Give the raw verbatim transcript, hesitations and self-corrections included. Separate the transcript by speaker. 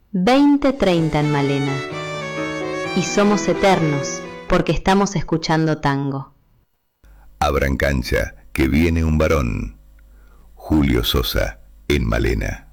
Speaker 1: veinte treinta en Malena. Y somos eternos porque estamos escuchando tango.
Speaker 2: Abran cancha, que viene un varón. Julio Sosa, en Malena.